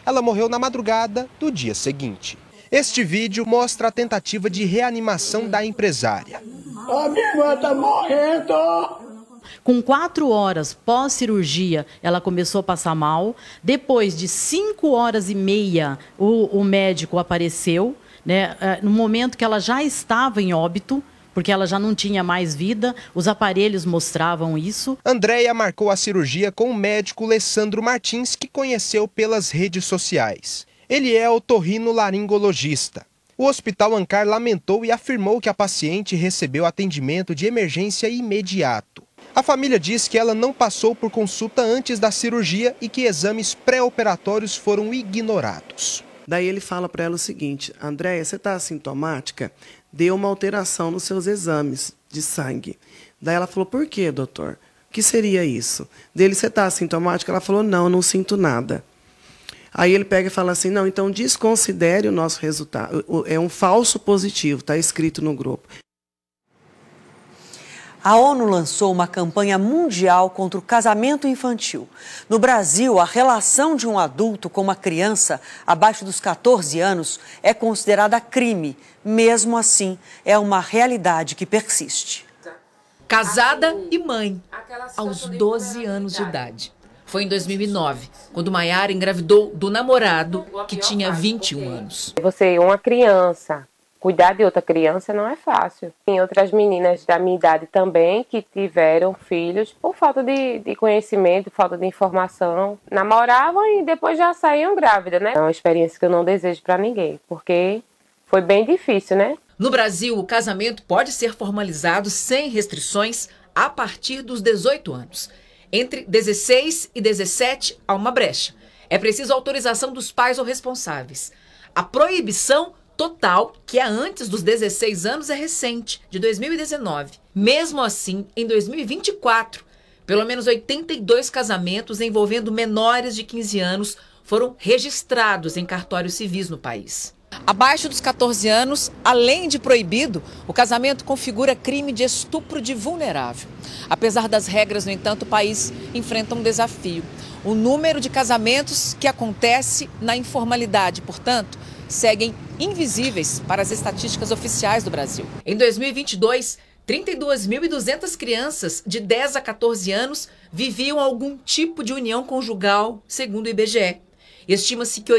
Ela morreu na madrugada do dia seguinte. Este vídeo mostra a tentativa de reanimação da empresária. A minha irmã está morrendo! Com 4 horas pós-cirurgia, ela começou a passar mal. Depois de 5 horas e meia, o médico apareceu, né, no momento que ela já estava em óbito, porque ela já não tinha mais vida, os aparelhos mostravam isso. Andréia marcou a cirurgia com o médico Alessandro Martins, que conheceu pelas redes sociais. Ele é otorrinolaringologista. O Hospital Ancar lamentou e afirmou que a paciente recebeu atendimento de emergência imediato. A família diz que ela não passou por consulta antes da cirurgia e que exames pré-operatórios foram ignorados. Daí ele fala para ela o seguinte: Andréia, você está assintomática? Deu uma alteração nos seus exames de sangue. Daí ela falou: por quê, doutor? O que seria isso? Dele, você está assintomática? Ela falou: não sinto nada. Aí ele pega e fala assim: não, então desconsidere o nosso resultado. É um falso positivo, está escrito no grupo. A ONU lançou uma campanha mundial contra o casamento infantil. No Brasil, a relação de um adulto com uma criança abaixo dos 14 anos é considerada crime. Mesmo assim, é uma realidade que persiste. Casada e mãe, aos 12 anos de idade. Foi em 2009, quando Maiara engravidou do namorado, que tinha 21 anos. Você, uma criança, cuidar de outra criança não é fácil. Tem outras meninas da minha idade também que tiveram filhos por falta de conhecimento, falta de informação. Namoravam e depois já saíam grávidas, né? É uma experiência que eu não desejo para ninguém, porque foi bem difícil, né? No Brasil, o casamento pode ser formalizado sem restrições a partir dos 18 anos. Entre 16 e 17 há uma brecha. É preciso autorização dos pais ou responsáveis. A proibição total, que é antes dos 16 anos, é recente, de 2019. Mesmo assim, em 2024, pelo menos 82 casamentos envolvendo menores de 15 anos foram registrados em cartórios civis no país. Abaixo dos 14 anos, além de proibido, o casamento configura crime de estupro de vulnerável. Apesar das regras, no entanto, o país enfrenta um desafio. O número de casamentos que acontece na informalidade, portanto, seguem invisíveis para as estatísticas oficiais do Brasil. Em 2022, 32.200 crianças de 10 a 14 anos viviam algum tipo de união conjugal, segundo o IBGE. Estima-se que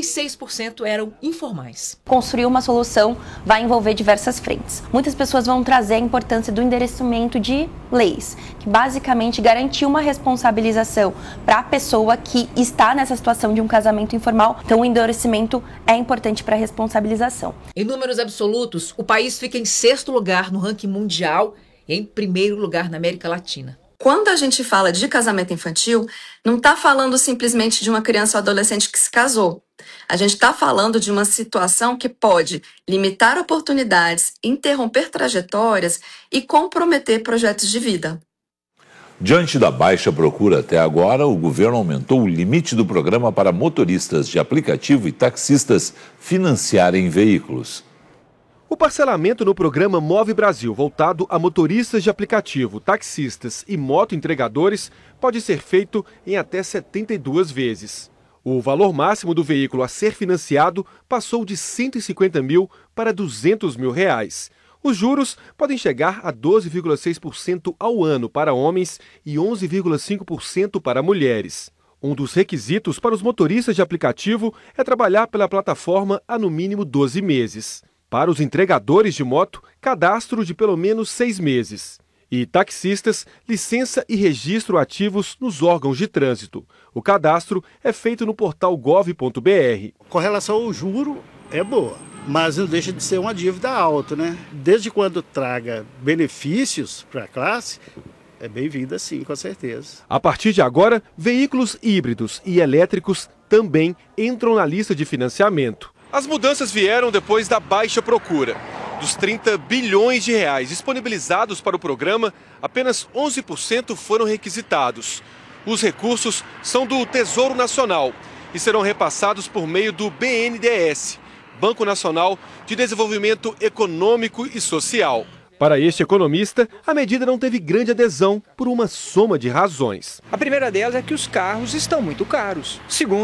86% eram informais. Construir uma solução vai envolver diversas frentes. Muitas pessoas vão trazer a importância do endereçamento de leis, que basicamente garantir uma responsabilização para a pessoa que está nessa situação de um casamento informal. Então, o endurecimento é importante para a responsabilização. Em números absolutos, o país fica em 6º lugar no ranking mundial e em 1º lugar na América Latina. Quando a gente fala de casamento infantil, não está falando simplesmente de uma criança ou adolescente que se casou. A gente está falando de uma situação que pode limitar oportunidades, interromper trajetórias e comprometer projetos de vida. Diante da baixa procura até agora, o governo aumentou o limite do programa para motoristas de aplicativo e taxistas financiarem veículos. O parcelamento no programa Move Brasil, voltado a motoristas de aplicativo, taxistas e motoentregadores, pode ser feito em até 72 vezes. O valor máximo do veículo a ser financiado passou de R$ 150 mil para R$ 200 mil. Os juros podem chegar a 12,6% ao ano para homens e 11,5% para mulheres. Um dos requisitos para os motoristas de aplicativo é trabalhar pela plataforma há no mínimo 12 meses. Para os entregadores de moto, cadastro de pelo menos 6 meses. E taxistas, licença e registro ativos nos órgãos de trânsito. O cadastro é feito no portal gov.br. Com relação ao juro, é boa, mas não deixa de ser uma dívida alta, né? Desde quando traga benefícios para a classe, é bem-vinda sim, com certeza. A partir de agora, veículos híbridos e elétricos também entram na lista de financiamento. As mudanças vieram depois da baixa procura. Dos 30 bilhões de reais disponibilizados para o programa, apenas 11% foram requisitados. Os recursos são do Tesouro Nacional e serão repassados por meio do BNDES, Banco Nacional de Desenvolvimento Econômico e Social. Para este economista, a medida não teve grande adesão por uma soma de razões. A primeira delas é que os carros estão muito caros. Segundo,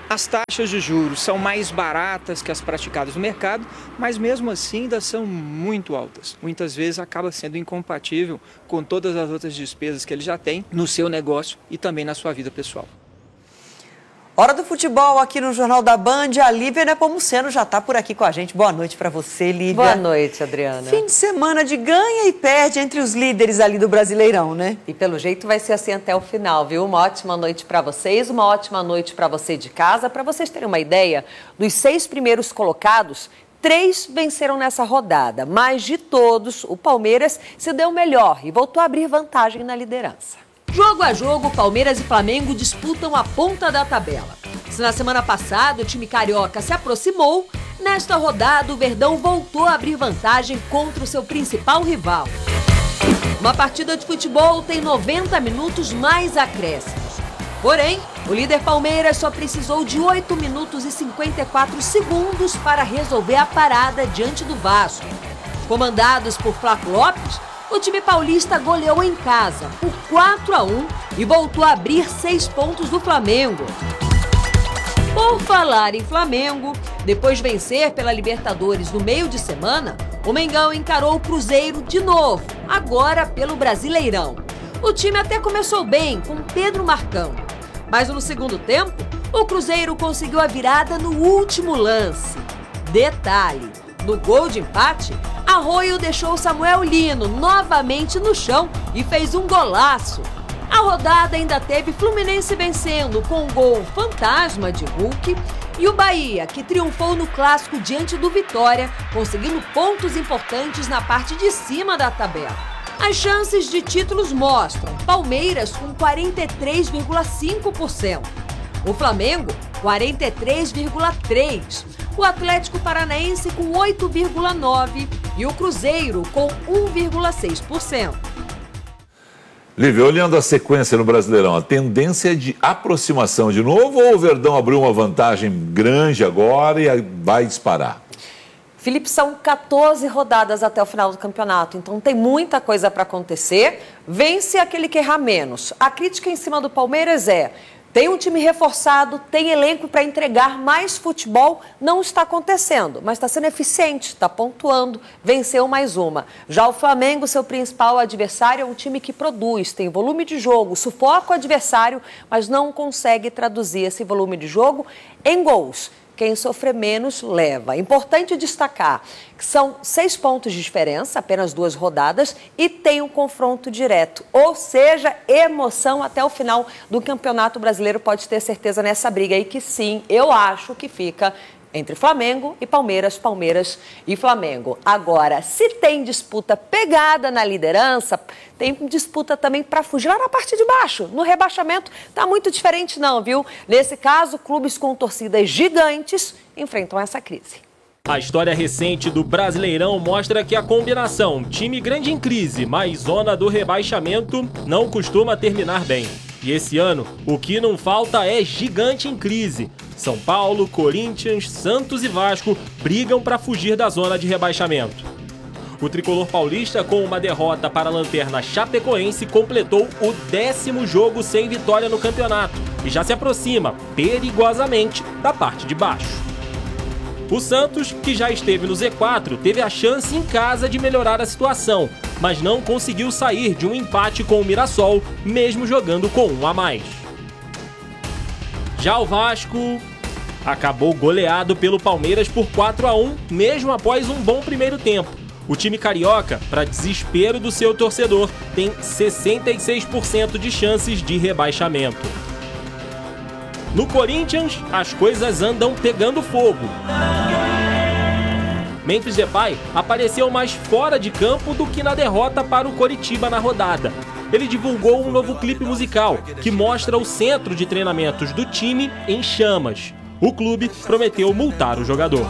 As taxas de juros são mais baratas que as praticadas no mercado, mas mesmo assim ainda são muito altas. Muitas vezes acaba sendo incompatível com todas as outras despesas que ele já tem no seu negócio e também na sua vida pessoal. Hora do futebol aqui no Jornal da Band. A Lívia Nepomuceno já está por aqui com a gente. Boa noite para você, Lívia. Boa noite, Adriana. Fim de semana de ganha e perde entre os líderes ali do Brasileirão, né? E pelo jeito vai ser assim até o final, viu? Uma ótima noite para vocês, uma ótima noite para você de casa. Para vocês terem uma ideia, dos 6 primeiros colocados, 3 venceram nessa rodada. Mas de todos, o Palmeiras se deu melhor e voltou a abrir vantagem na liderança. Jogo a jogo, Palmeiras e Flamengo disputam a ponta da tabela. Se na semana passada o time carioca se aproximou, nesta rodada o Verdão voltou a abrir vantagem contra o seu principal rival. Uma partida de futebol tem 90 minutos mais acréscimos. Porém, o líder Palmeiras só precisou de 8 minutos e 54 segundos para resolver a parada diante do Vasco. Comandados por Flaco Lopes, o time paulista goleou em casa por 4-1 e voltou a abrir 6 pontos do Flamengo. Por falar em Flamengo, depois de vencer pela Libertadores no meio de semana, o Mengão encarou o Cruzeiro de novo, agora pelo Brasileirão. O time até começou bem, com Pedro marcando. Mas no segundo tempo, o Cruzeiro conseguiu a virada no último lance. Detalhe, no gol de empate, Arroio deixou Samuel Lino novamente no chão e fez um golaço. A rodada ainda teve Fluminense vencendo com um gol fantasma de Hulk e o Bahia, que triunfou no clássico diante do Vitória, conseguindo pontos importantes na parte de cima da tabela. As chances de títulos mostram Palmeiras com 43,5%, o Flamengo 43,3%, o Atlético Paranaense com 8,9% e o Cruzeiro com 1,6%. Lívia, olhando a sequência no Brasileirão, a tendência é de aproximação de novo ou o Verdão abriu uma vantagem grande agora e vai disparar? Felipe, são 14 rodadas até o final do campeonato, então tem muita coisa para acontecer. Vence aquele que errar menos. A crítica em cima do Palmeiras é: tem um time reforçado, tem elenco para entregar mais futebol, não está acontecendo, mas está sendo eficiente, está pontuando, venceu mais uma. Já o Flamengo, seu principal adversário, é um time que produz, tem volume de jogo, sufoca o adversário, mas não consegue traduzir esse volume de jogo em gols. Quem sofrer menos, leva. Importante destacar que são 6 pontos de diferença, apenas 2 rodadas, e tem um confronto direto. Ou seja, emoção até o final do Campeonato Brasileiro, pode ter certeza nessa briga aí que sim, eu acho que fica entre Flamengo e Palmeiras, Palmeiras e Flamengo. Agora, se tem disputa pegada na liderança, tem disputa também para fugir lá na parte de baixo. No rebaixamento tá muito diferente não, viu? Nesse caso, clubes com torcidas gigantes enfrentam essa crise. A história recente do Brasileirão mostra que a combinação time grande em crise mais zona do rebaixamento não costuma terminar bem. E esse ano, o que não falta é gigante em crise. São Paulo, Corinthians, Santos e Vasco brigam para fugir da zona de rebaixamento. O tricolor paulista, com uma derrota para a lanterna chapecoense, completou o 10º jogo sem vitória no campeonato e já se aproxima, perigosamente, da parte de baixo. O Santos, que já esteve no Z4, teve a chance em casa de melhorar a situação, mas não conseguiu sair de um empate com o Mirassol, mesmo jogando com 1 a mais. Já o Vasco acabou goleado pelo Palmeiras por 4-1, mesmo após um bom primeiro tempo. O time carioca, para desespero do seu torcedor, tem 66% de chances de rebaixamento. No Corinthians, as coisas andam pegando fogo. Memphis Depay apareceu mais fora de campo do que na derrota para o Coritiba na rodada. Ele divulgou um novo clipe musical que mostra o centro de treinamentos do time em chamas. O clube prometeu multar o jogador.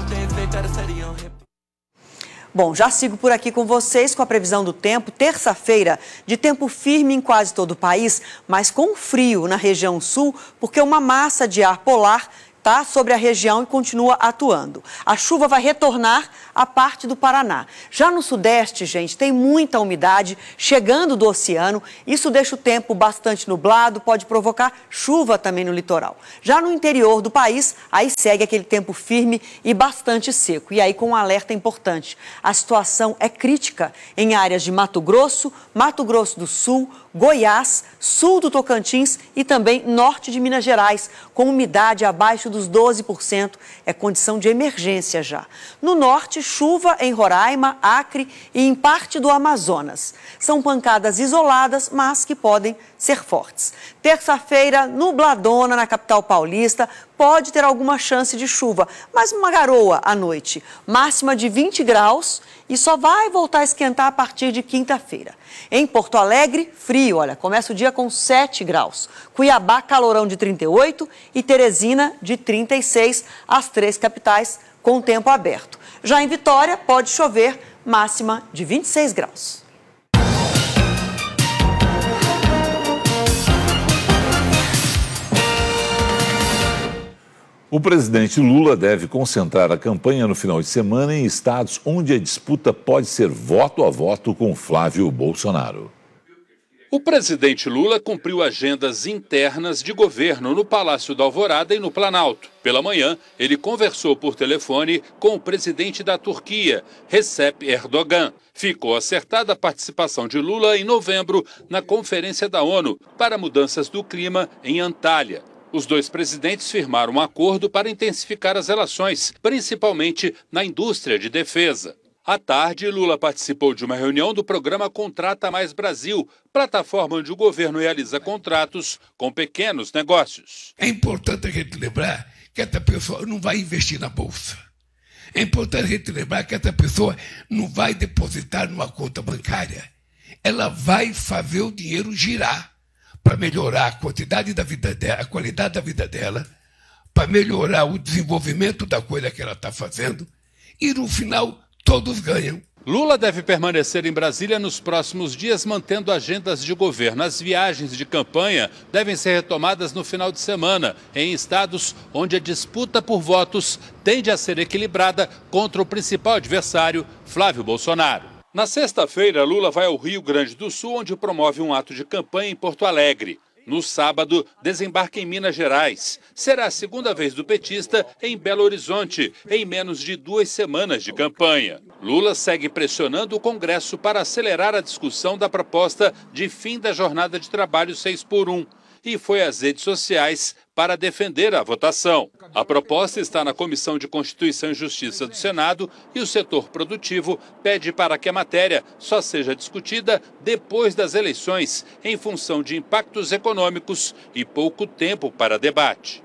Bom, já sigo por aqui com vocês com a previsão do tempo. Terça-feira, de tempo firme em quase todo o país, mas com frio na região sul, porque uma massa de ar polar está sobre a região e continua atuando. A chuva vai retornar à parte do Paraná. Já no sudeste, gente, tem muita umidade chegando do oceano. Isso deixa o tempo bastante nublado, pode provocar chuva também no litoral. Já no interior do país, aí segue aquele tempo firme e bastante seco. E aí com um alerta importante. A situação é crítica em áreas de Mato Grosso do Sul, Goiás, sul do Tocantins e também norte de Minas Gerais, com umidade abaixo dos 12%, é condição de emergência já. No norte, chuva em Roraima, Acre e em parte do Amazonas. São pancadas isoladas, mas que podem ser fortes. Terça-feira, nubladona na capital paulista, pode ter alguma chance de chuva, mas uma garoa à noite. Máxima de 20 graus e só vai voltar a esquentar a partir de quinta-feira. Em Porto Alegre, frio, olha, começa o dia com 7 graus. Cuiabá, calorão de 38 e Teresina de 36, as 3 capitais com tempo aberto. Já em Vitória, pode chover, máxima de 26 graus. O presidente Lula deve concentrar a campanha no final de semana em estados onde a disputa pode ser voto a voto com Flávio Bolsonaro. O presidente Lula cumpriu agendas internas de governo no Palácio da Alvorada e no Planalto. Pela manhã, ele conversou por telefone com o presidente da Turquia, Recep Erdogan. Ficou acertada a participação de Lula em novembro na Conferência da ONU para Mudanças do Clima em Antália. Os dois presidentes firmaram um acordo para intensificar as relações, principalmente na indústria de defesa. À tarde, Lula participou de uma reunião do programa Contrata Mais Brasil, plataforma onde o governo realiza contratos com pequenos negócios. É importante a gente lembrar que essa pessoa não vai investir na Bolsa. É importante a gente lembrar que essa pessoa não vai depositar numa conta bancária. Ela vai fazer o dinheiro girar para melhorar a quantidade da vida dela, a qualidade da vida dela, para melhorar o desenvolvimento da coisa que ela está fazendo e, no final, todos ganham. Lula deve permanecer em Brasília nos próximos dias, mantendo agendas de governo. As viagens de campanha devem ser retomadas no final de semana, em estados onde a disputa por votos tende a ser equilibrada contra o principal adversário, Flávio Bolsonaro. Na sexta-feira, Lula vai ao Rio Grande do Sul, onde promove um ato de campanha em Porto Alegre. No sábado, desembarca em Minas Gerais. Será a segunda vez do petista em Belo Horizonte, em menos de 2 semanas de campanha. Lula segue pressionando o Congresso para acelerar a discussão da proposta de fim da jornada de trabalho 6x1 e foi às redes sociais para defender a votação. A proposta está na Comissão de Constituição e Justiça do Senado e o setor produtivo pede para que a matéria só seja discutida depois das eleições, em função de impactos econômicos e pouco tempo para debate.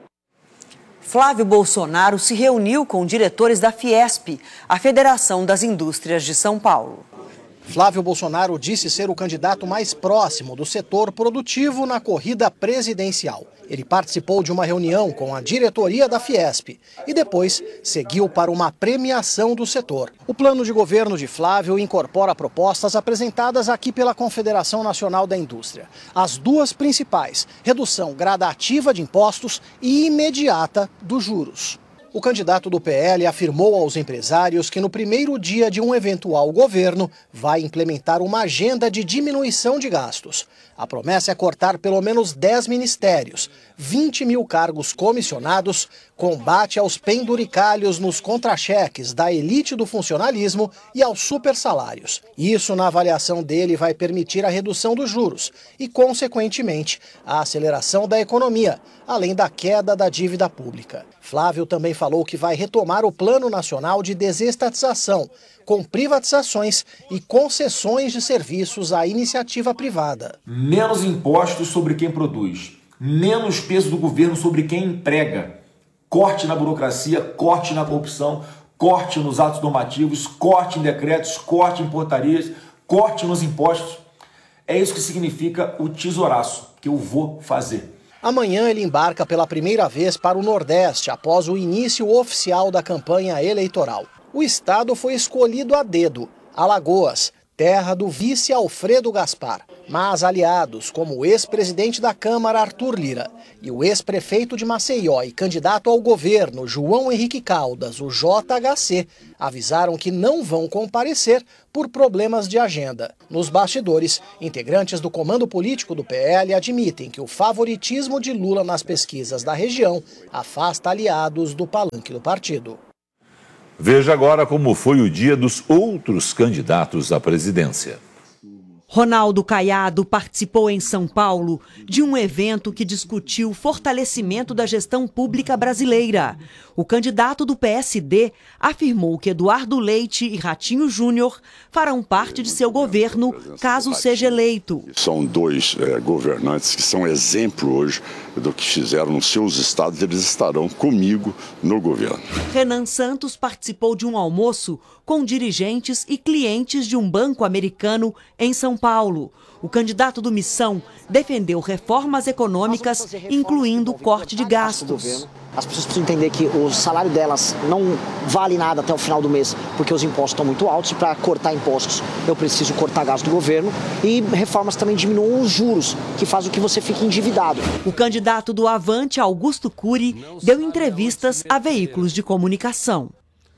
Flávio Bolsonaro se reuniu com diretores da Fiesp, a Federação das Indústrias de São Paulo. Flávio Bolsonaro disse ser o candidato mais próximo do setor produtivo na corrida presidencial. Ele participou de uma reunião com a diretoria da Fiesp e depois seguiu para uma premiação do setor. O plano de governo de Flávio incorpora propostas apresentadas aqui pela Confederação Nacional da Indústria. As duas principais: redução gradativa de impostos e imediata dos juros. O candidato do PL afirmou aos empresários que no primeiro dia de um eventual governo vai implementar uma agenda de diminuição de gastos. A promessa é cortar pelo menos 10 ministérios, 20 mil cargos comissionados, combate aos penduricalhos nos contra-cheques da elite do funcionalismo e aos supersalários. Isso, na avaliação dele, vai permitir a redução dos juros e, consequentemente, a aceleração da economia, além da queda da dívida pública. Flávio também falou que vai retomar o Plano Nacional de Desestatização, com privatizações e concessões de serviços à iniciativa privada. Menos impostos sobre quem produz, menos peso do governo sobre quem emprega. Corte na burocracia, corte na corrupção, corte nos atos normativos, corte em decretos, corte em portarias, corte nos impostos. É isso que significa o tesouraço que eu vou fazer. Amanhã ele embarca pela primeira vez para o Nordeste, após o início oficial da campanha eleitoral. O estado foi escolhido a dedo: Alagoas, terra do vice Alfredo Gaspar. Mas aliados, como o ex-presidente da Câmara, Arthur Lira, e o ex-prefeito de Maceió e candidato ao governo, João Henrique Caldas, o JHC, avisaram que não vão comparecer por problemas de agenda. Nos bastidores, integrantes do comando político do PL admitem que o favoritismo de Lula nas pesquisas da região afasta aliados do palanque do partido. Veja agora como foi o dia dos outros candidatos à presidência. Ronaldo Caiado participou em São Paulo de um evento que discutiu o fortalecimento da gestão pública brasileira. O candidato do PSD afirmou que Eduardo Leite e Ratinho Júnior farão parte de seu governo caso seja eleito. São dois governantes que são exemplo hoje do que fizeram nos seus estados, eles estarão comigo no governo. Renan Santos participou de um almoço com dirigentes e clientes de um banco americano em São Paulo. O candidato do Missão defendeu reformas econômicas, incluindo o corte de gastos. As pessoas precisam entender que o salário delas não vale nada até o final do mês, porque os impostos estão muito altos, e para cortar impostos eu preciso cortar gasto do governo, e reformas também diminuam os juros, que faz com que você fique endividado. O candidato do Avante, Augusto Cury, deu entrevistas a veículos de comunicação.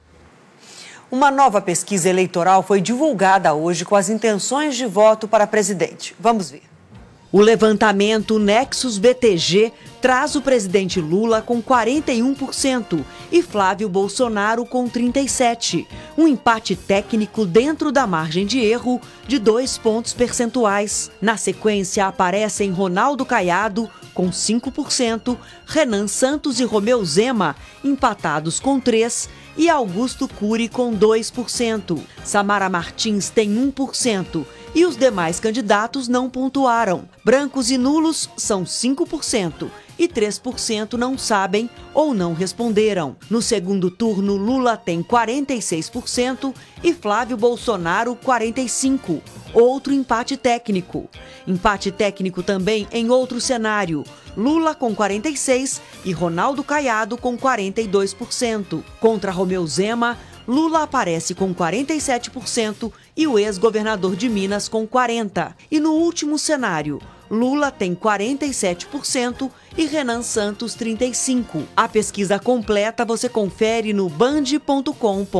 Uma nova pesquisa eleitoral foi divulgada hoje com as intenções de voto para presidente. Vamos ver. O levantamento Nexus BTG traz o presidente Lula com 41% e Flávio Bolsonaro com 37%. Um empate técnico dentro da margem de erro de 2 pontos percentuais. Na sequência aparecem Ronaldo Caiado com 5%, Renan Santos e Romeu Zema empatados com 3% e Augusto Cury com 2%. Samara Martins tem 1%. E os demais candidatos não pontuaram. Brancos e nulos são 5% e 3% não sabem ou não responderam. No segundo turno, Lula tem 46% e Flávio Bolsonaro 45%. Outro empate técnico. Empate técnico também em outro cenário. Lula com 46% e Ronaldo Caiado com 42%. Contra Romeu Zema, Lula aparece com 47% e o ex-governador de Minas com 40%. E no último cenário, Lula tem 47% e Renan Santos 35%. A pesquisa completa você confere no band.com.br.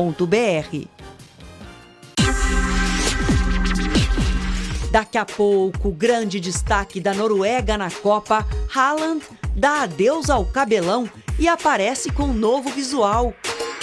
Daqui a pouco, grande destaque da Noruega na Copa, Haaland dá adeus ao cabelão e aparece com um novo visual.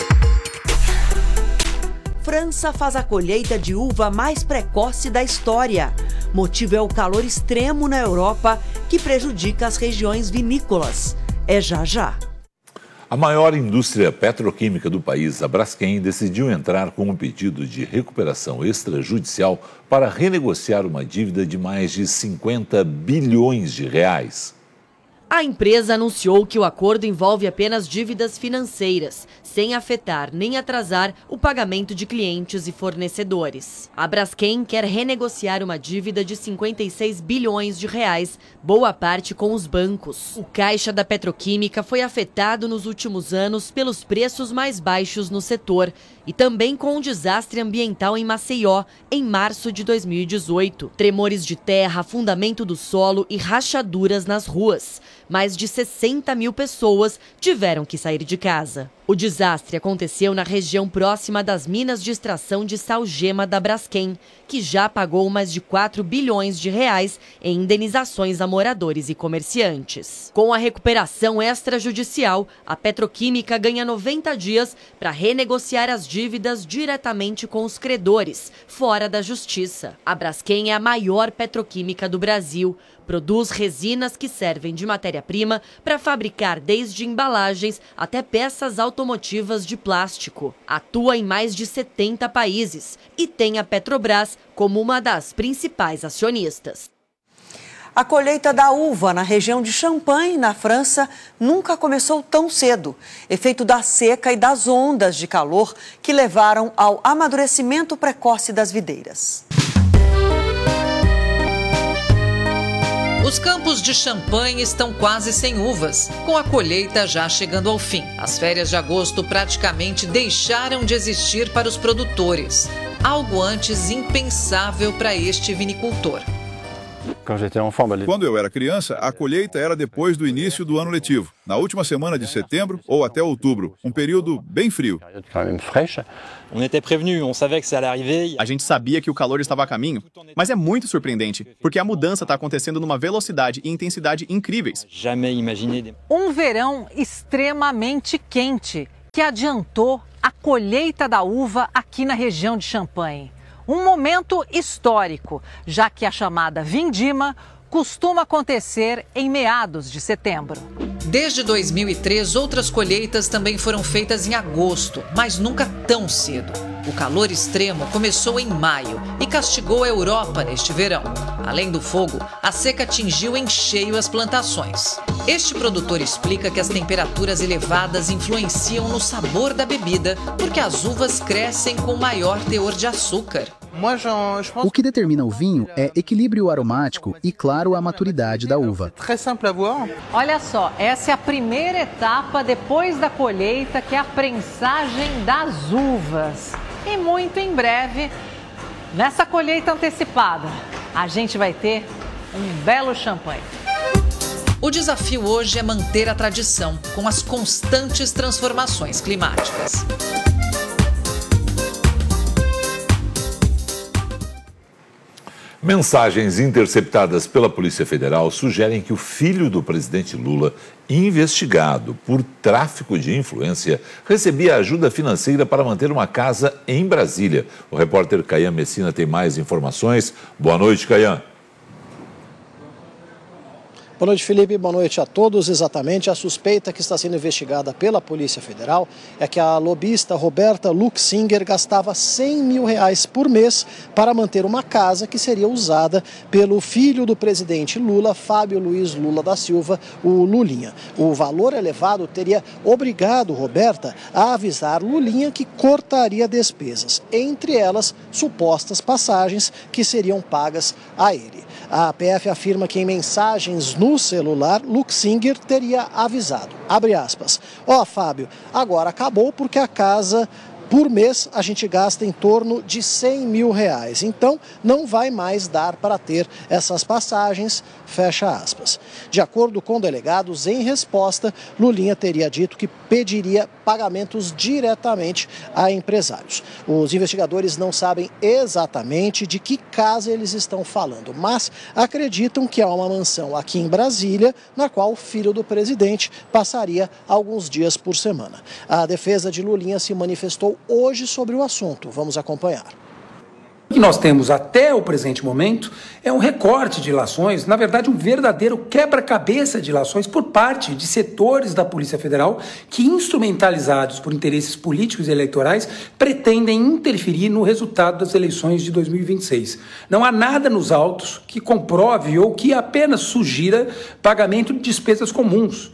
França faz a colheita de uva mais precoce da história. Motivo é o calor extremo na Europa que prejudica as regiões vinícolas. É já já. A maior indústria petroquímica do país, a Braskem, decidiu entrar com um pedido de recuperação extrajudicial para renegociar uma dívida de mais de 50 bilhões de reais. A empresa anunciou que o acordo envolve apenas dívidas financeiras, sem afetar nem atrasar o pagamento de clientes e fornecedores. A Braskem quer renegociar uma dívida de 56 bilhões de reais, boa parte com os bancos. O caixa da petroquímica foi afetado nos últimos anos pelos preços mais baixos no setor e também com um desastre ambiental em Maceió, em março de 2018. Tremores de terra, afundamento do solo e rachaduras nas ruas. Mais de 60 mil pessoas tiveram que sair de casa. O desastre aconteceu na região próxima das minas de extração de salgema da Braskem, que já pagou mais de 4 bilhões de reais em indenizações a moradores e comerciantes. Com a recuperação extrajudicial, a petroquímica ganha 90 dias para renegociar as dívidas diretamente com os credores, fora da justiça. A Braskem é a maior petroquímica do Brasil. Produz resinas que servem de matéria-prima para fabricar desde embalagens até peças automotivas de plástico. Atua em mais de 70 países e tem a Petrobras como uma das principais acionistas. A colheita da uva na região de Champagne, na França, nunca começou tão cedo. Efeito da seca e das ondas de calor que levaram ao amadurecimento precoce das videiras. Os campos de Champagne estão quase sem uvas, com a colheita já chegando ao fim. As férias de agosto praticamente deixaram de existir para os produtores, algo antes impensável para este vinicultor. Quando eu era criança, a colheita era depois do início do ano letivo, na última semana de setembro ou até outubro, um período bem frio. A gente sabia que o calor estava a caminho, mas é muito surpreendente, porque a mudança está acontecendo numa velocidade e intensidade incríveis. Um verão extremamente quente, que adiantou a colheita da uva aqui na região de Champagne. Um momento histórico, já que a chamada vindima costuma acontecer em meados de setembro. Desde 2003, outras colheitas também foram feitas em agosto, mas nunca tão cedo. O calor extremo começou em maio e castigou a Europa neste verão. Além do fogo, a seca atingiu em cheio as plantações. Este produtor explica que as temperaturas elevadas influenciam no sabor da bebida, porque as uvas crescem com maior teor de açúcar. O que determina o vinho é equilíbrio aromático e, claro, a maturidade da uva. Olha só, essa é a primeira etapa depois da colheita, que é a prensagem das uvas. E muito em breve, nessa colheita antecipada, a gente vai ter um belo champanhe. O desafio hoje é manter a tradição com as constantes transformações climáticas. Mensagens interceptadas pela Polícia Federal sugerem que o filho do presidente Lula, investigado por tráfico de influência, recebia ajuda financeira para manter uma casa em Brasília. O repórter Caian Messina tem mais informações. Boa noite, Caian. Boa noite, Felipe. Boa noite a todos. Exatamente, a suspeita que está sendo investigada pela Polícia Federal é que a lobista Roberta Luxinger gastava R$100 mil por mês para manter uma casa que seria usada pelo filho do presidente Lula, Fábio Luiz Lula da Silva, o Lulinha. O valor elevado teria obrigado Roberta a avisar Lulinha que cortaria despesas, entre elas supostas passagens que seriam pagas a ele. A PF afirma que em mensagens no celular, Luxinger teria avisado, abre aspas, Fábio, agora acabou porque a casa, por mês, a gente gasta em torno de R$100 mil, então não vai mais dar para ter essas passagens, fecha aspas. De acordo com delegados, em resposta, Lulinha teria dito que pediria pagamentos diretamente a empresários. Os investigadores não sabem exatamente de que casa eles estão falando, mas acreditam que há uma mansão aqui em Brasília, na qual o filho do presidente passaria alguns dias por semana. A defesa de Lulinha se manifestou hoje sobre o assunto. Vamos acompanhar. O que nós temos até o presente momento é um recorte de ilações, na verdade um verdadeiro quebra-cabeça de ilações por parte de setores da Polícia Federal que, instrumentalizados por interesses políticos e eleitorais, pretendem interferir no resultado das eleições de 2026. Não há nada nos autos que comprove ou que apenas sugira pagamento de despesas comuns.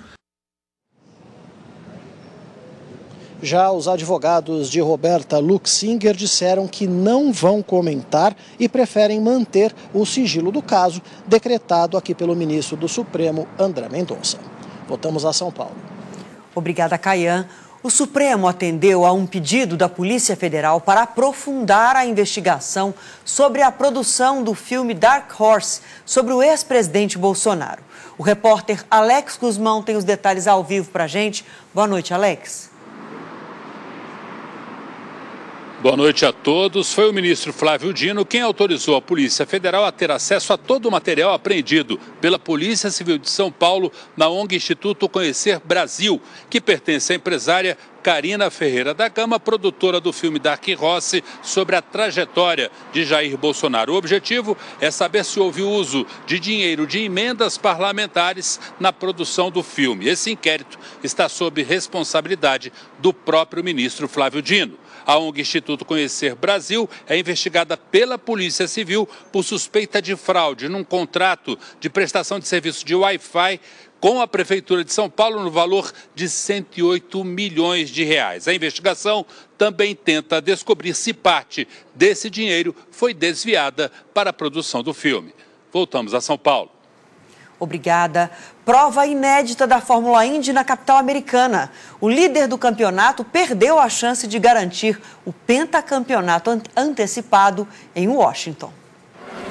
Já os advogados de Roberta Luxinger disseram que não vão comentar e preferem manter o sigilo do caso, decretado aqui pelo ministro do Supremo, André Mendonça. Voltamos a São Paulo. Obrigada, Caian. O Supremo atendeu a um pedido da Polícia Federal para aprofundar a investigação sobre a produção do filme Dark Horse sobre o ex-presidente Bolsonaro. O repórter Alex Guzmão tem os detalhes ao vivo para a gente. Boa noite, Alex. Boa noite a todos. Foi o ministro Flávio Dino quem autorizou a Polícia Federal a ter acesso a todo o material apreendido pela Polícia Civil de São Paulo na ONG Instituto Conhecer Brasil, que pertence à empresária Karina Ferreira da Gama, produtora do filme Dark Horse, sobre a trajetória de Jair Bolsonaro. O objetivo é saber se houve uso de dinheiro de emendas parlamentares na produção do filme. Esse inquérito está sob responsabilidade do próprio ministro Flávio Dino. A ONG Instituto Conhecer Brasil é investigada pela Polícia Civil por suspeita de fraude num contrato de prestação de serviço de Wi-Fi com a Prefeitura de São Paulo no valor de 108 milhões de reais. A investigação também tenta descobrir se parte desse dinheiro foi desviada para a produção do filme. Voltamos a São Paulo. Obrigada. Prova inédita da Fórmula Indy na capital americana. O líder do campeonato perdeu a chance de garantir o pentacampeonato antecipado em Washington.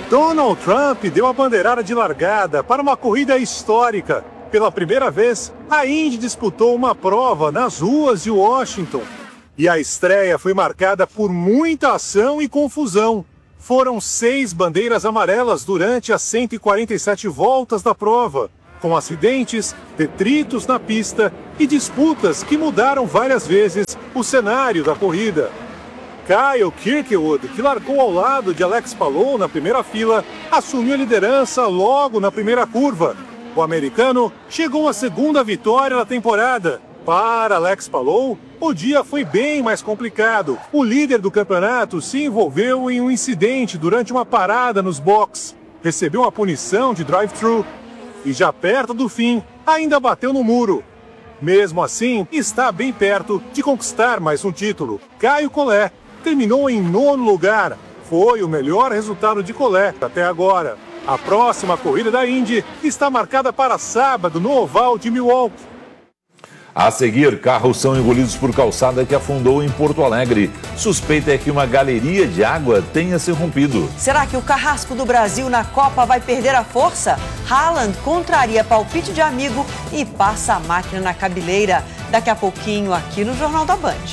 Donald Trump deu a bandeirada de largada para uma corrida histórica. Pela primeira vez, a Indy disputou uma prova nas ruas de Washington. E a estreia foi marcada por muita ação e confusão. Foram 6 bandeiras amarelas durante as 147 voltas da prova, com acidentes, detritos na pista e disputas que mudaram várias vezes o cenário da corrida. Kyle Kirkwood, que largou ao lado de Alex Palou na primeira fila, assumiu a liderança logo na primeira curva. O americano chegou à segunda vitória da temporada. Para Alex Palou, o dia foi bem mais complicado. O líder do campeonato se envolveu em um incidente durante uma parada nos boxes. Recebeu uma punição de drive-thru e já perto do fim, ainda bateu no muro. Mesmo assim, está bem perto de conquistar mais um título. Caio Collet terminou em 9º lugar. Foi o melhor resultado de Collet até agora. A próxima corrida da Indy está marcada para sábado no oval de Milwaukee. A seguir, carros são engolidos por calçada que afundou em Porto Alegre. Suspeita é que uma galeria de água tenha se rompido. Será que o carrasco do Brasil na Copa vai perder a força? Haaland contraria palpite de amigo e passa a máquina na cabeleira. Daqui a pouquinho aqui no Jornal da Band.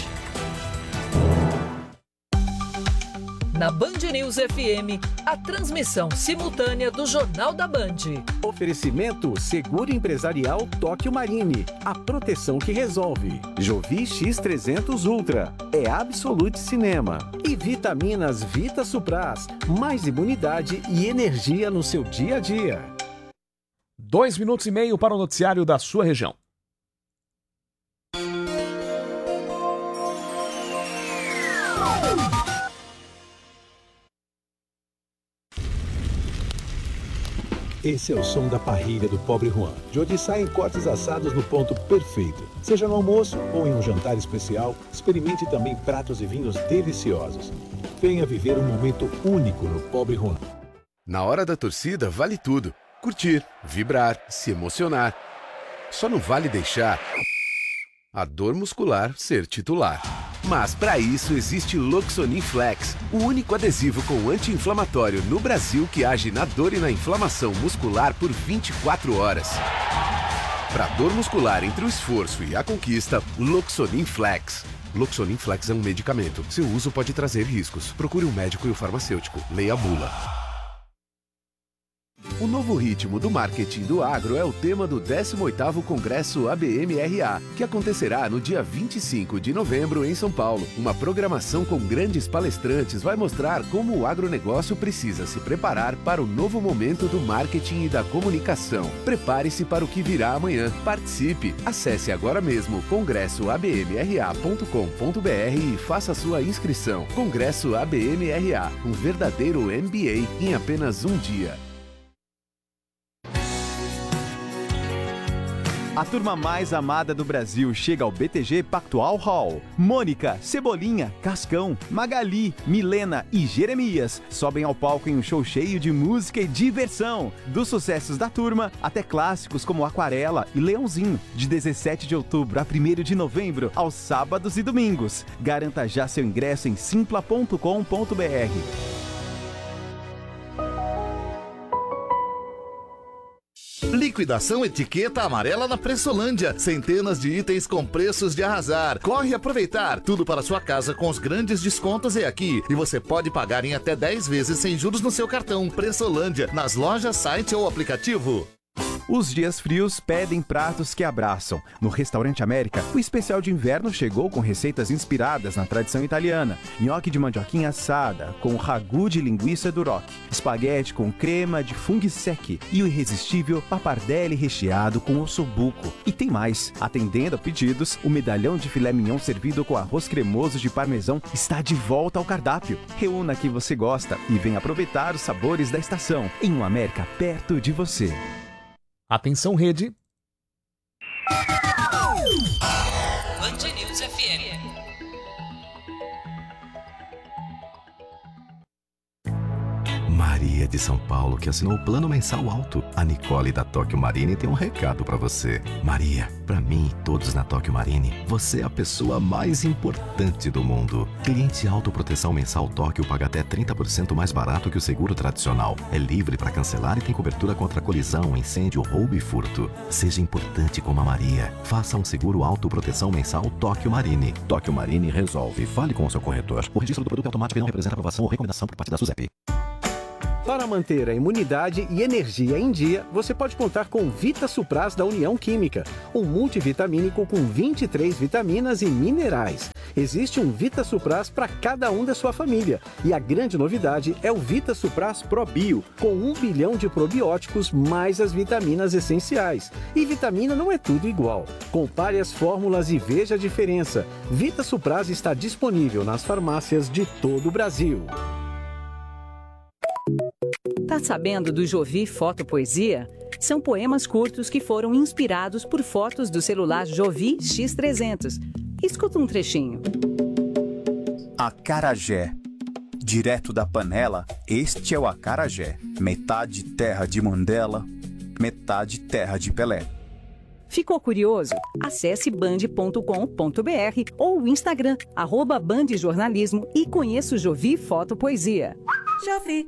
Na Band News FM, a transmissão simultânea do Jornal da Band. Oferecimento Seguro Empresarial Tóquio Marine. A proteção que resolve. Jovi X300 Ultra. É Absolute Cinema. E Vitaminas Vita Supras. Mais imunidade e energia no seu dia a dia. 2 minutos e meio para o noticiário da sua região. Esse é o som da parrilha do Pobre Juan, de onde saem cortes assados no ponto perfeito. Seja no almoço ou em um jantar especial, experimente também pratos e vinhos deliciosos. Venha viver um momento único no Pobre Juan. Na hora da torcida, vale tudo. Curtir, vibrar, se emocionar. Só não vale deixar a dor muscular ser titular. Mas para isso existe Loxonin Flex, o único adesivo com anti-inflamatório no Brasil que age na dor e na inflamação muscular por 24 horas. Para dor muscular entre o esforço e a conquista, Loxonin Flex. Loxonin Flex é um medicamento. Seu uso pode trazer riscos. Procure um médico e o farmacêutico. Leia a bula. O novo ritmo do marketing do agro é o tema do 18º Congresso ABM-RA, que acontecerá no dia 25 de novembro em São Paulo. Uma programação com grandes palestrantes vai mostrar como o agronegócio precisa se preparar para o novo momento do marketing e da comunicação. Prepare-se para o que virá amanhã. Participe! Acesse agora mesmo congressoabmra.com.br e faça sua inscrição. Congresso ABM-RA, um verdadeiro MBA em apenas um dia. A turma mais amada do Brasil chega ao BTG Pactual Hall. Mônica, Cebolinha, Cascão, Magali, Milena e Jeremias sobem ao palco em um show cheio de música e diversão. Dos sucessos da turma até clássicos como Aquarela e Leãozinho. De 17 de outubro a 1º de novembro, aos sábados e domingos. Garanta já seu ingresso em simpla.com.br. Liquidação Etiqueta Amarela na Pressolândia. Centenas de itens com preços de arrasar. Corre aproveitar. Tudo para sua casa com os grandes descontos é aqui. E você pode pagar em até 10 vezes sem juros no seu cartão. Pressolândia, nas lojas, site ou aplicativo. Os dias frios pedem pratos que abraçam. No Restaurante América, o especial de inverno chegou com receitas inspiradas na tradição italiana. Nhoque de mandioquinha assada, com ragu de linguiça duroc. Espaguete com crema de funghi secchi. E o irresistível pappardelle recheado com ossobuco. E tem mais. Atendendo a pedidos, o medalhão de filé mignon servido com arroz cremoso de parmesão está de volta ao cardápio. Reúna que você gosta e venha aproveitar os sabores da estação. Em um América perto de você. Atenção, rede. Band News FM. Maria Maria de São Paulo, que assinou o plano mensal alto. A Nicole da Tóquio Marine tem um recado para você. Maria, para mim e todos na Tóquio Marine, você é a pessoa mais importante do mundo. Cliente autoproteção mensal Tóquio paga até 30% mais barato que o seguro tradicional. É livre para cancelar e tem cobertura contra colisão, incêndio, roubo e furto. Seja importante como a Maria. Faça um seguro autoproteção mensal Tóquio Marine. Tóquio Marine resolve. Fale com o seu corretor. O registro do produto é automático e não representa aprovação ou recomendação por parte da SUSEP. Para manter a imunidade e energia em dia, você pode contar com Vita Supras da União Química, um multivitamínico com 23 vitaminas e minerais. Existe um Vita Supras para cada um da sua família. E a grande novidade é o Vita Supras Pro Bio, com 1 bilhão de probióticos mais as vitaminas essenciais. E vitamina não é tudo igual. Compare as fórmulas e veja a diferença. Vita Supras está disponível nas farmácias de todo o Brasil. Tá sabendo do Jovi Fotopoesia? São poemas curtos que foram inspirados por fotos do celular Jovi X300. Escuta um trechinho. Acarajé. Direto da panela, este é o acarajé. Metade terra de Mandela, metade terra de Pelé. Ficou curioso? Acesse band.com.br ou o Instagram, @bandjornalismo e conheça o Jovi Fotopoesia. Jovi.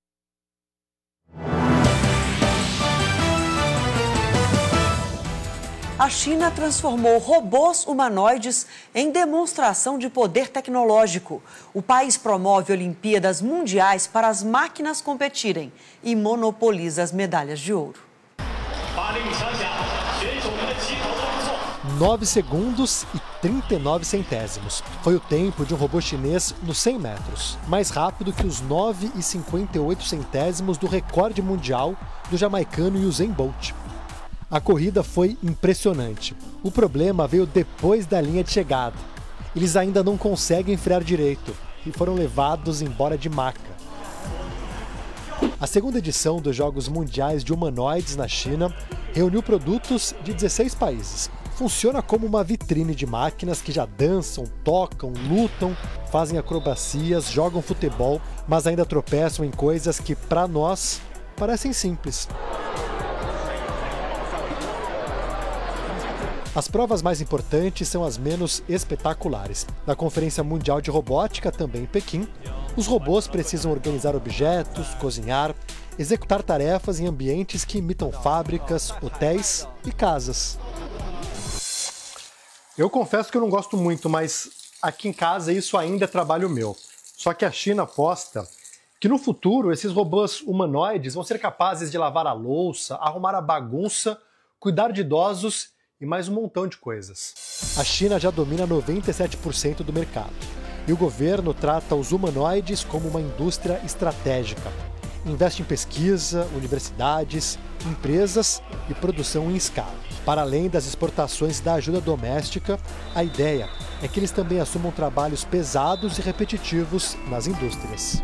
A China transformou robôs humanoides em demonstração de poder tecnológico. O país promove Olimpíadas Mundiais para as máquinas competirem e monopoliza as medalhas de ouro. 9 segundos e 39 centésimos. Foi o tempo de um robô chinês nos 100 metros, mais rápido que os 9 e 58 centésimos do recorde mundial do jamaicano Usain Bolt. A corrida foi impressionante. O problema veio depois da linha de chegada. Eles ainda não conseguem frear direito e foram levados embora de maca. A segunda edição dos Jogos Mundiais de Humanoides na China reuniu produtos de 16 países. Funciona como uma vitrine de máquinas que já dançam, tocam, lutam, fazem acrobacias, jogam futebol, mas ainda tropeçam em coisas que, para nós, parecem simples. As provas mais importantes são as menos espetaculares. Na Conferência Mundial de Robótica, também em Pequim, os robôs precisam organizar objetos, cozinhar, executar tarefas em ambientes que imitam fábricas, hotéis e casas. Eu confesso que eu não gosto muito, mas aqui em casa isso ainda é trabalho meu. Só que a China aposta que no futuro esses robôs humanoides vão ser capazes de lavar a louça, arrumar a bagunça, cuidar de idosos e mais um montão de coisas. A China já domina 97% do mercado e o governo trata os humanoides como uma indústria estratégica. Investe em pesquisa, universidades, empresas e produção em escala. Para além das exportações da ajuda doméstica, a ideia é que eles também assumam trabalhos pesados e repetitivos nas indústrias.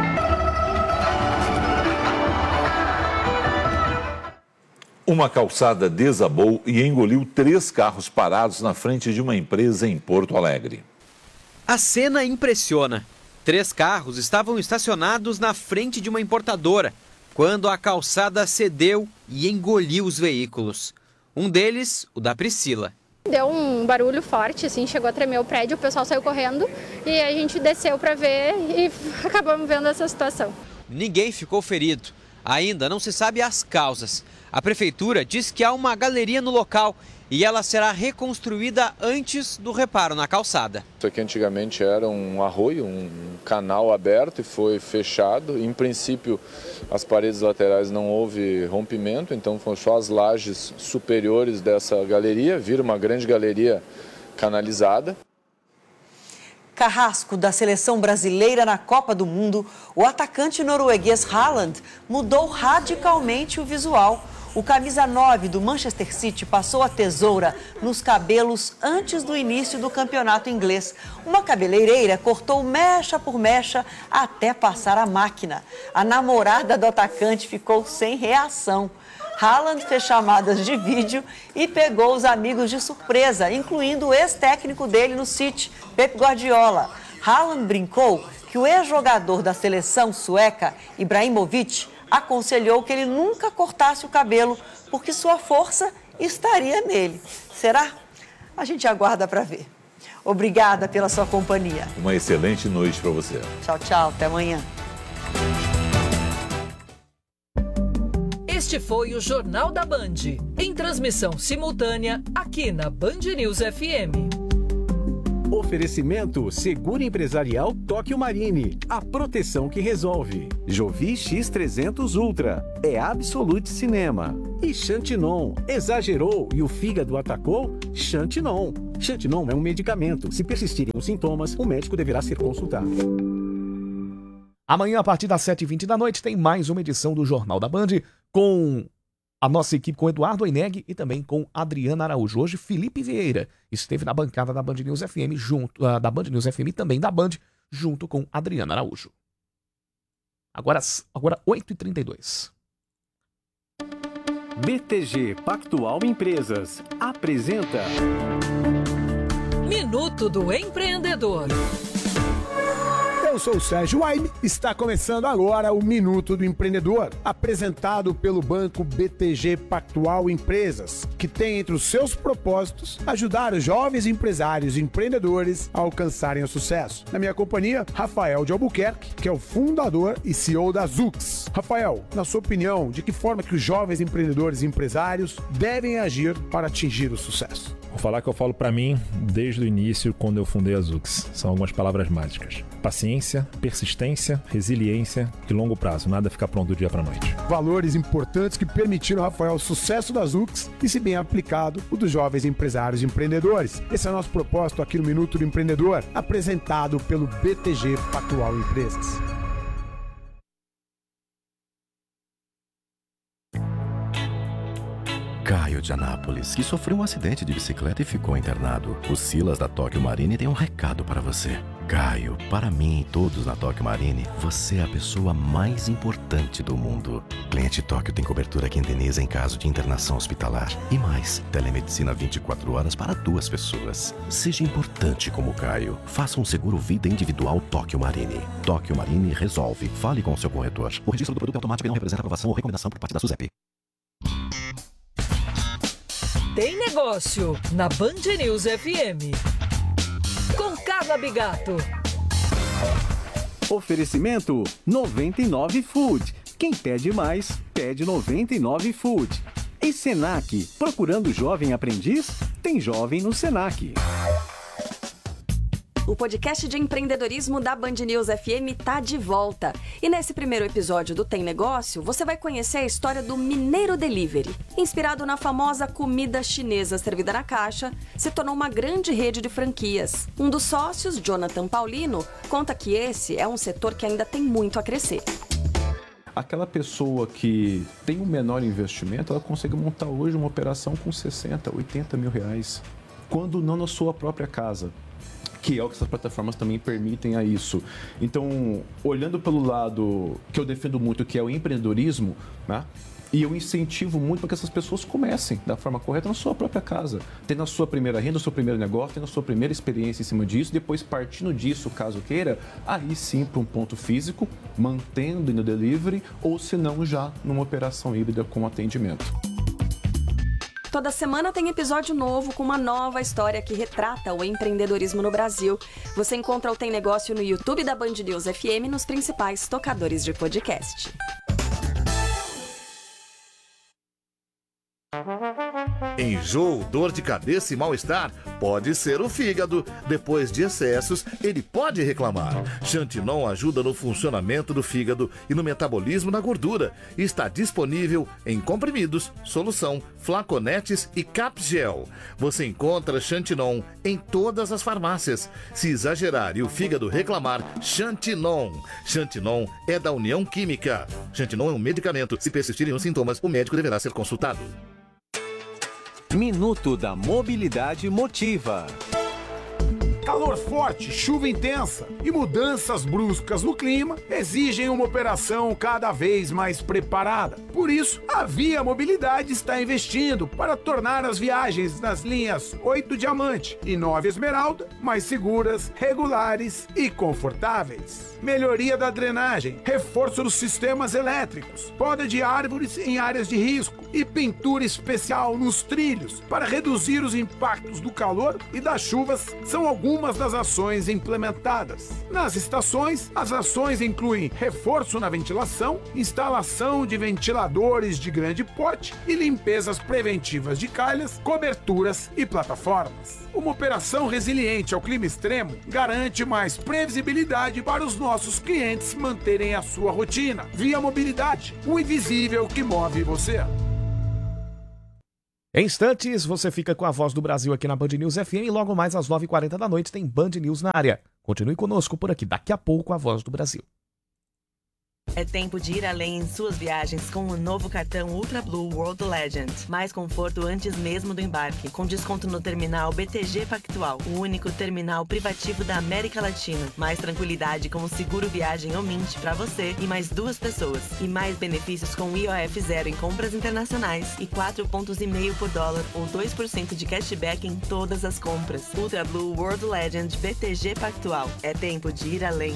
Uma calçada desabou e engoliu 3 carros parados na frente de uma empresa em Porto Alegre. A cena impressiona. 3 carros estavam estacionados na frente de uma importadora, quando a calçada cedeu e engoliu os veículos. Um deles, o da Priscila. Deu um barulho forte, assim, chegou a tremer o prédio, o pessoal saiu correndo e a gente desceu para ver e acabamos vendo essa situação. Ninguém ficou ferido. Ainda não se sabe as causas. A prefeitura diz que há uma galeria no local e ela será reconstruída antes do reparo na calçada. Isso aqui antigamente era um arroio, um canal aberto e foi fechado. Em princípio, as paredes laterais não houve rompimento, então foram só as lajes superiores dessa galeria, vira uma grande galeria canalizada. Carrasco da seleção brasileira na Copa do Mundo, o atacante norueguês Haaland mudou radicalmente o visual. O camisa 9 do Manchester City passou a tesoura nos cabelos antes do início do campeonato inglês. Uma cabeleireira cortou mecha por mecha até passar a máquina. A namorada do atacante ficou sem reação. Haaland fez chamadas de vídeo e pegou os amigos de surpresa, incluindo o ex-técnico dele no City, Pep Guardiola. Haaland brincou que o ex-jogador da seleção sueca, Ibrahimovic, aconselhou que ele nunca cortasse o cabelo porque sua força estaria nele. Será? A gente aguarda para ver. Obrigada pela sua companhia. Uma excelente noite para você. Tchau, tchau. Até amanhã. Este foi o Jornal da Band, em transmissão simultânea aqui na Band News FM. Oferecimento Seguro Empresarial Tóquio Marine. A proteção que resolve. Jovi X300 Ultra. É Absolute Cinema. E Xantinon. Exagerou e o fígado atacou? Xantinon. Xantinon é um medicamento. Se persistirem os sintomas, o médico deverá ser consultado. Amanhã, a partir das 7h20 da noite, tem mais uma edição do Jornal da Band com a nossa equipe, com Eduardo Oineg e também com Adriana Araújo. Hoje, Felipe Vieira esteve na bancada da Band News FM, da Band News FM e também da Band, junto com Adriana Araújo. Agora 8h32. BTG Pactual Empresas apresenta Minuto do Empreendedor. Eu sou o Sérgio Waime, está começando agora o Minuto do Empreendedor, apresentado pelo banco BTG Pactual Empresas, que tem entre os seus propósitos ajudar os jovens empresários e empreendedores a alcançarem o sucesso. Na minha companhia, Rafael de Albuquerque, que é o fundador e CEO da Zux. Rafael, na sua opinião, de que forma que os jovens empreendedores e empresários devem agir para atingir o sucesso? Vou falar que eu falo para mim desde o início, quando eu fundei a Zux. São algumas palavras mágicas. Paciência, persistência, resiliência e longo prazo. Nada fica pronto do dia para a noite. Valores importantes que permitiram, Rafael, o sucesso da Zux e, se bem aplicado, o dos jovens empresários e empreendedores. Esse é o nosso propósito aqui no Minuto do Empreendedor, apresentado pelo BTG Pactual Empresas. Caio de Anápolis, que sofreu um acidente de bicicleta e ficou internado. O Silas da Tóquio Marine tem um recado para você. Caio, para mim e todos na Tóquio Marine, você é a pessoa mais importante do mundo. Cliente Tóquio tem cobertura que indeniza em caso de internação hospitalar. E mais, telemedicina 24 horas para 2 pessoas. Seja importante como Caio. Faça um seguro vida individual Tóquio Marine. Tóquio Marine resolve. Fale com o seu corretor. O registro do produto automático não representa aprovação ou recomendação por parte da SUSEP. Tem negócio na Band News FM. Com Carla Bigato. Oferecimento 99 Food. Quem pede mais, pede 99 Food. E Senac, procurando jovem aprendiz? Tem jovem no Senac. O podcast de empreendedorismo da Band News FM tá de volta. E nesse primeiro episódio do Tem Negócio, você vai conhecer a história do Mineiro Delivery. Inspirado na famosa comida chinesa servida na caixa, se tornou uma grande rede de franquias. Um dos sócios, Jonathan Paulino, conta que esse é um setor que ainda tem muito a crescer. Aquela pessoa que tem um menor investimento, ela consegue montar hoje uma operação com 60, 80 mil reais, quando não na sua própria casa, que é o que essas plataformas também permitem a isso. Então, olhando pelo lado que eu defendo muito, que é o empreendedorismo, né? E eu incentivo muito para que essas pessoas comecem da forma correta na sua própria casa, tendo a sua primeira renda, o seu primeiro negócio, tendo a sua primeira experiência em cima disso, depois partindo disso, caso queira, aí sim para um ponto físico, mantendo no delivery, ou se não já numa operação híbrida com atendimento. Toda semana tem episódio novo com uma nova história que retrata o empreendedorismo no Brasil. Você encontra o Tem Negócio no YouTube da Band News FM nos principais tocadores de podcast. Enjoo, dor de cabeça e mal-estar pode ser o fígado. Depois de excessos, ele pode reclamar. Xantinon ajuda no funcionamento do fígado e no metabolismo da gordura. Está disponível em comprimidos, solução, flaconetes e capgel. Você encontra Xantinon em todas as farmácias. Se exagerar e o fígado reclamar, Xantinon. Xantinon é da União Química. Xantinon é um medicamento. Se persistirem os sintomas, o médico deverá ser consultado. Minuto da Mobilidade Motiva. Calor forte, chuva intensa e mudanças bruscas no clima exigem uma operação cada vez mais preparada. Por isso, a Via Mobilidade está investindo para tornar as viagens nas linhas 8 Diamante e 9 Esmeralda mais seguras, regulares e confortáveis. Melhoria da drenagem, reforço dos sistemas elétricos, poda de árvores em áreas de risco e pintura especial nos trilhos para reduzir os impactos do calor e das chuvas são algumas das ações implementadas. Nas estações, as ações incluem reforço na ventilação, instalação de ventiladores de grande porte e limpezas preventivas de calhas, coberturas e plataformas. Uma operação resiliente ao clima extremo garante mais previsibilidade para os nossos clientes manterem a sua rotina. Via Mobilidade, o invisível que move você. Em instantes, você fica com a Voz do Brasil aqui na Band News FM e logo mais às 9h40 da noite tem Band News na área. Continue conosco por aqui, daqui a pouco a Voz do Brasil. É tempo de ir além em suas viagens com o novo cartão Ultra Blue World Legend. Mais conforto antes mesmo do embarque, com desconto no terminal BTG Pactual, o único terminal privativo da América Latina. Mais tranquilidade com o seguro viagem ou Mint para você e mais 2 pessoas. E mais benefícios com IOF zero em compras internacionais e 4,5 pontos por dólar ou 2% de cashback em todas as compras. Ultra Blue World Legend BTG Pactual. É tempo de ir além.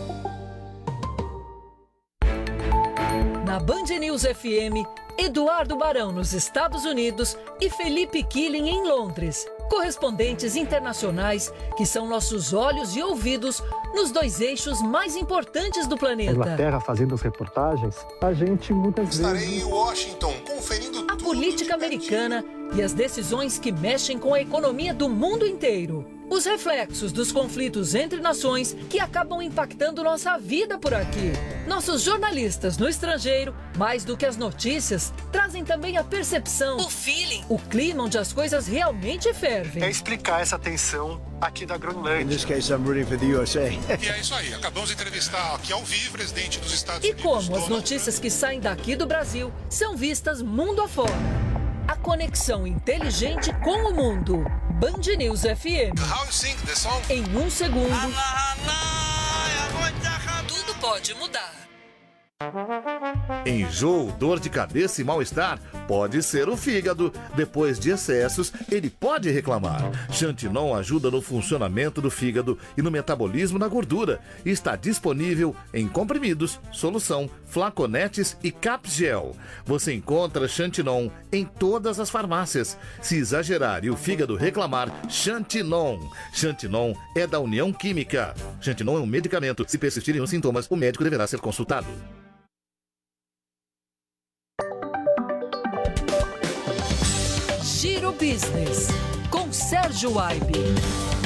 Na Band News FM, Eduardo Barão nos Estados Unidos e Felipe Killing em Londres. Correspondentes internacionais que são nossos olhos e ouvidos nos 2 eixos mais importantes do planeta. Inglaterra fazendo as reportagens, a gente muitas vezes... Estarei em Washington conferindo a política americana e as decisões que mexem com a economia do mundo inteiro. Os reflexos dos conflitos entre nações que acabam impactando nossa vida por aqui. Nossos jornalistas no estrangeiro, mais do que as notícias, trazem também a percepção, o feeling, o clima onde as coisas realmente fervem. É explicar essa tensão aqui da Groenlândia. In this case, I'm rooting for the USA. E é isso aí, acabamos de entrevistar aqui ao vivo o presidente dos Estados Unidos. E como as notícias que saem daqui do Brasil são vistas mundo afora. A conexão inteligente com o mundo. Band News FM. How you sing the song? Em 1 segundo. Tudo pode mudar. Enjoo, dor de cabeça e mal-estar pode ser o fígado. Depois de excessos, ele pode reclamar. Xantinon ajuda no funcionamento do fígado e no metabolismo da gordura. Está disponível em comprimidos, solução, flaconetes e capgel. Você encontra Xantinon em todas as farmácias. Se exagerar e o fígado reclamar, Xantinon. Xantinon é da União Química. Xantinon é um medicamento. Se persistirem os sintomas, o médico deverá ser consultado. Giro Business, com Sérgio Aibe.